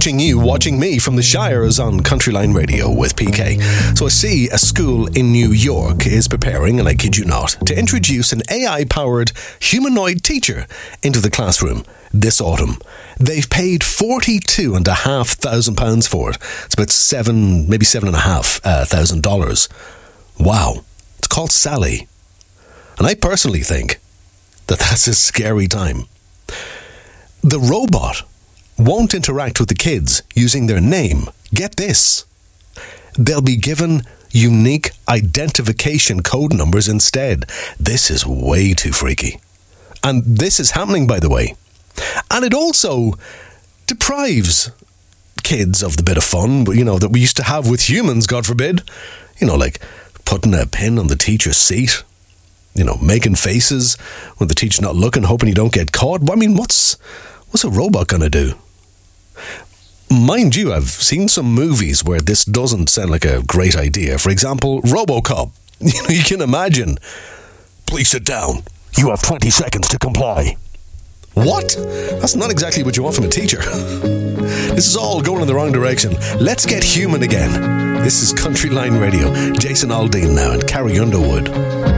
watching you, watching me from the Shires on Countryline Radio with PK. So I see a school in New York is preparing, and I kid you not, to introduce an AI-powered humanoid teacher into the classroom this autumn. They've paid £42,500 for it. It's about maybe $7,500. Wow. It's called Sally. And I personally think that that's a scary time. The robot won't interact with the kids using their name. Get this. They'll be given unique identification code numbers instead. This is way too freaky. And this is happening, by the way. And it also deprives kids of the bit of fun, that we used to have with humans, God forbid. Like putting a pin on the teacher's seat, making faces when the teacher's not looking, hoping you don't get caught. I mean, what's a robot going to do? Mind you, I've seen some movies where this doesn't sound like a great idea. For example, RoboCop. You can imagine. Please sit down. You have 20 seconds to comply. What? That's not exactly what you want from a teacher. This is all going in the wrong direction. Let's get human again. This is Countryline Radio. Jason Aldean now and Carrie Underwood.